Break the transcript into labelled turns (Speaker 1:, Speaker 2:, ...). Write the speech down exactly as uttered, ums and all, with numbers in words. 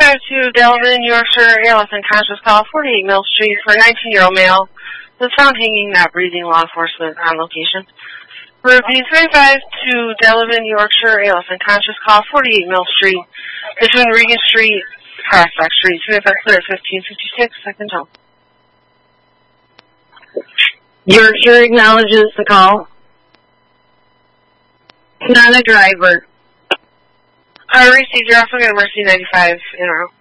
Speaker 1: five to Delavan, Yorkshire, A L S unconscious call, forty-eight Mill Street for a nineteen-year-old male was found hanging, not breathing. Law enforcement on location. Repeat three five to Delavan, Yorkshire, A L S unconscious call, forty-eight Mill Street between Regan Street, Prospect Street, twenty-five clear, fifteen fifty-six, second home.
Speaker 2: Yorkshire acknowledges the call. Not a driver.
Speaker 1: I received your offer at Mercy ninety-five in route.